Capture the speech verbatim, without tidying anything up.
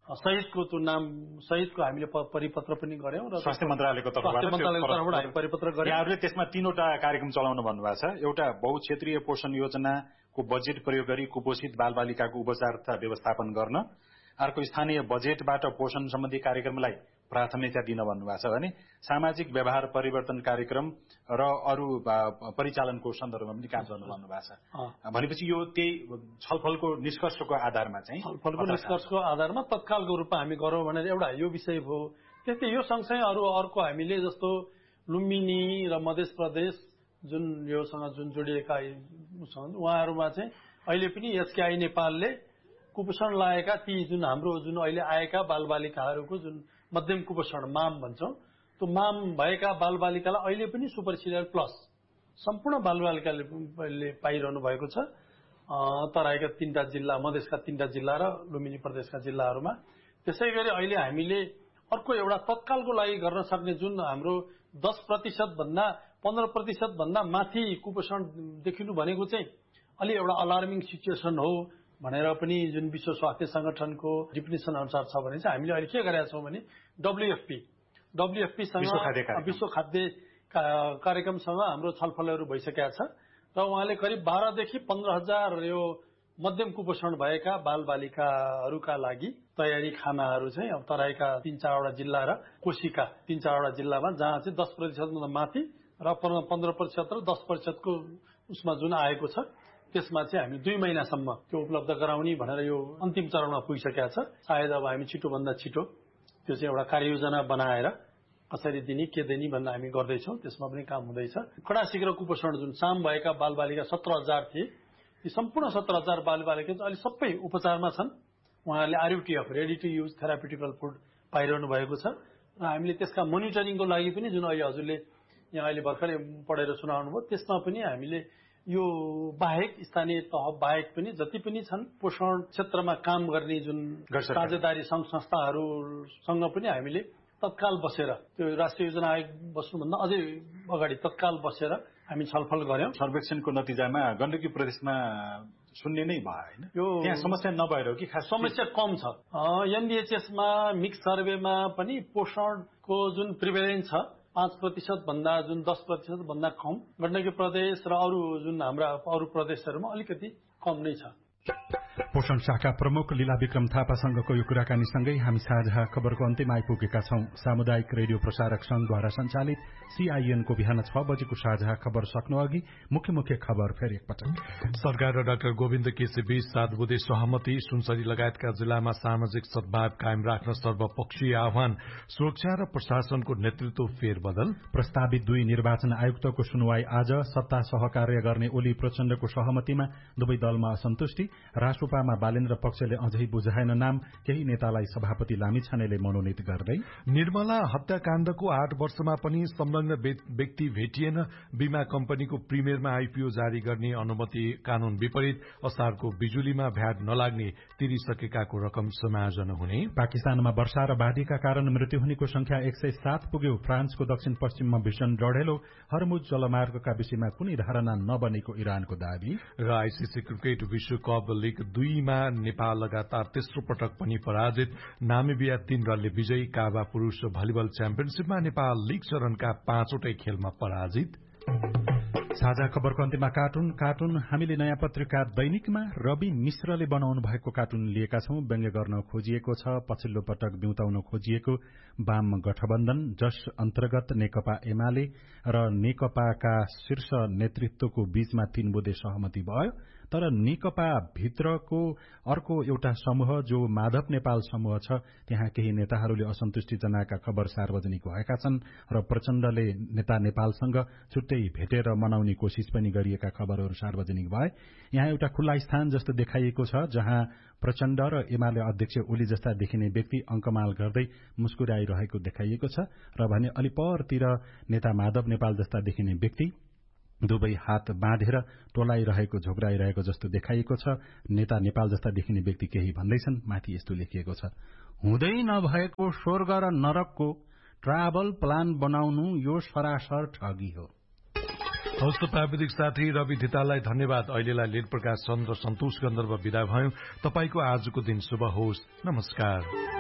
सहितको त्यो नाम सहितको हामीले परिपत्र पनि गर्यौं र स्वास्थ्य मन्त्रालयको तर्फबाट हामी परिपत्र गर्यौं। यहाँहरूले त्यसमा तीनवटा कार्यक्रम चलाउनु भन्नुभएको छ। एउटा बहुक्षेत्रीय पोषण योजनाको बजेट प्रयोग गरी कुपोषित बालबालिकाको उपचार तथा व्यवस्थापन गर्न, अर्को स्थानीय बजेटबाट पोषण सम्बन्धी कार्यक्रमलाई प्राथमिकता दिन भन्नुभएको छ भने सामाजिक व्यवहार परिवर्तन कार्यक्रम र अरू परिचालनको सन्दर्भमा पनि काम गर्नु भन्नुभएको छ। भनेपछि यो त्यही छलफलको निष्कर्षको आधारमा चाहिँ छलफलको निष्कर्षको आधारमा तत्कालको रूपमा हामी गरौँ भनेर एउटा यो विषय भयो। त्यस्तै यो सँगसँगै अरू अर्को हामीले जस्तो लुम्बिनी र मध्य प्रदेश जुन योसँग जुन जोडिएका उहाँहरूमा चाहिँ अहिले पनि एसकेआई नेपालले कुपोषण लागेका ती जुन हाम्रो जुन अहिले आएका बालबालिकाहरूको जुन मध्यम कुपोषण माम भन्छौं, त्यो माम भएका बालबालिकालाई अहिले पनि सुपर सिनियर प्लस सम्पूर्ण बालबालिकाले पाइरहनु भएको छ। तराईका तीनटा जिल्ला, मधेसका तीनटा जिल्ला र लुम्बिनी प्रदेशका जिल्लाहरूमा। त्यसै गरी अहिले हामीले अर्को एउटा तत्कालको लागि गर्न सक्ने जुन हाम्रो दस प्रतिशत भन्दा पन्ध्र प्रतिशत भन्दा माथि कुपोषण देखिनु भनेको चाहिँ अलि एउटा अलार्मिङ सिचुएसन हो भनेर पनि जुन विश्व स्वास्थ्य संगठनको डिफिनेसन अनुसार छ भने चाहिँ हामीले अहिले के गरेका छौं भने डब्ल्युएफपी डब्ल्युएफपी सँग विश्व खाद्य कार्यक्रमसँग हाम्रो छलफलहरू भइसकेका छ र उहाँले करिब बाह्र देखि पन्ध्र हजार यो मध्यम कुपोषण भएका बालबालिकाहरूका लागि तयारी खानाहरू चाहिँ अब तराईका तीन चारवटा जिल्ला र कोशीका तीन चारवटा जिल्लामा जहाँ चाहिँ दस प्रतिशत भन्दा माथि र पन्ध्र प्रतिशत र दस प्रतिशतको उसमा जुन आएको छ त्यसमा चाहिँ हामी दुई महिनासम्म त्यो उपलब्ध गराउने भनेर यो अन्तिम चरणमा पुगिसकेका छ। सायद अब हामी छिटो भन्दा छिटो त्यो चाहिँ एउटा कार्ययोजना बनाएर कसरी दिने के दिने भन्ने हामी गर्दैछौँ। त्यसमा पनि काम हुँदैछ। कडा शीघ्र कुपोषण जुन साम भएका बालबालिका सत्र हजार थिए, ती सम्पूर्ण सत्र हजार बालबालिका चाहिँ अहिले सबै उपचारमा छन्। उहाँहरूले आरयुटीएफ रेडी टु युज थेरापिटिकल फुड पाइरहनु भएको छ र हामीले त्यसका मोनिटरिङको लागि पनि जुन अहिले हजुरले यहाँ अहिले भर्खरै पढेर सुनाउनु भयो त्यसमा पनि हामीले यो बाहेक स्थानीय तह बाहेक पनि जति पनि छन् पोषण क्षेत्रमा काम गर्ने जुन साझेदारी संघ संस्थाहरूसँग पनि हामीले तत्काल बसेर त्यो राष्ट्रिय योजना आयोग बस्नुभन्दा अझै अगाडि तत्काल बसेर हामी छलफल गर्यौं। सर्वेक्षणको नतिजामा गण्डकी प्रदेशमा शून्य नै भयो हैन? यो त्यहाँ समस्या नभएर हो कि खास समस्या कम छ। एनडीएचएसमा मिक्स सर्वेमा पनि पोषणको जुन प्रिभेलेन्स छ पाँच प्रतिशत भन्दा जुन दस प्रतिशत भन्दा कम, गण्डकी प्रदेश र अरू जुन हाम्रा अरू प्रदेशहरूमा अलिकति कम नै छ। पोषण शाखा प्रमुख लीला विक्रम थापासँगको यो कुराकानीसँगै हामी साझा खबरको अन्त्यमा आइपुगेका छौं। सामुदायिक रेडियो प्रसारक संघद्वारा सञ्चालित सीआईएनको बिहान छ बजेको साझा खबर सक्नु अघि मुख्य मुख्य खबर फेरि एकपटक। सरकार र डाक्टर गोविन्द केसी बीच सात बुँदे सहमति। सुनसरी लगायतका जिल्लामा सामाजिक सद्भाव कायम राख्न सर्वपक्षीय आह्वान। सुरक्षा र प्रशासनको नेतृत्व फेरबदल। प्रस्तावित दुई निर्वाचन आयुक्तको सुनवाई आज। सत्ता सहकार्य गर्ने ओली प्रचण्डको सहमतिमा दुवै दलमा असन्तुष्टि। राष्ट्रपामा बालेन्द्र पक्षले अझै बुझाएन नाम, केही नेतालाई सभापति लामिछानेले मनोनित गर्दै। निर्मला हत्याकाण्डको आठ वर्षमा पनि संलग्न व्यक्ति भेटिएन। बीमा कम्पनीको प्रिमियरमा आईपीओ जारी गर्ने अनुमति कानून विपरीत। असारको बिजुलीमा भ्याट नलाग्ने, तिरिसकेकाको रकम समायोजन हुने। पाकिस्तानमा वर्षा र बाढ़ीका कारण मृत्यु हुनेको संख्या एक सय सात पुग्यो। फ्रान्सको दक्षिण पश्चिममा भीषण डढेलो। हरमुज जलमार्गका विषयमा कुनै धारणा नबनेको इरानको दावी। र आईसीसी क्रिकेट विश्वकप लीग दुईमा नेपाल लगातार तेस्रो पटक पनि पराजित। नामिबिया तीन रनले विजयी। काबा पुरूष भलिबल च्याम्पियनशीपमा नेपाल लीग चरणका पाँचवटै खेलमा पराजित। साझा खबरको अन्त्यमा कार्टुन कार्टुन हामीले नयाँ पत्रिका दैनिकमा रवि मिश्रले बनाउनु भएको कार्टुन लिएका छौं। व्यङ्ग्य गर्न खोजिएको छ। पछिल्लो पटक बिउताउन खोजिएको वाम गठबन्धन जस अन्तर्गत नेकपा एमाले र नेकपाका शीर्ष नेतृत्वको बीचमा तीन बुँदे सहमति भयो। तर नेकपा भित्रको अर्को एउटा समूह जो माधव नेपाल समूह छ, त्यहाँ केही नेताहरूले असन्तुष्टि जनाएका खबर सार्वजनिक भएका छन् र प्रचण्डले नेता नेपालसँग छुट्टै भेटेर मनाउने कोशिश पनि गरिएका खबरहरू सार्वजनिक भए। यहाँ एउटा खुल्ला स्थान जस्तो देखाइएको छ जहाँ प्रचण्ड र एमाले अध्यक्ष ओली जस्ता देखिने व्यक्ति अंकमाल गर्दै मुस्कुराइरहेको देखाइएको छ र भने अलि परतिर नेता माधव नेपाल जस्ता देखिने व्यक्ति दुवै हात बाँधेर टोलाइरहेको झोक्राइरहेको जस्तो देखाइएको छ। नेता नेपाल जस्ता देखिने व्यक्ति केही भन्दैछन्। माथि यस्तो लेखिएको छ, हुँदै नभएको स्वर्ग र नरकको ट्राभल प्लान बनाउनु यो सरासर ठगी हो। हवस्, प्राविधिक साथी रवि धिताललाई धन्यवाद। अहिलेलाई लील प्रकाश चन्द्र सन्तोष गन्धर्व विदा भयौं। तपाईको आजको दिन शुभ होस्। नमस्कार।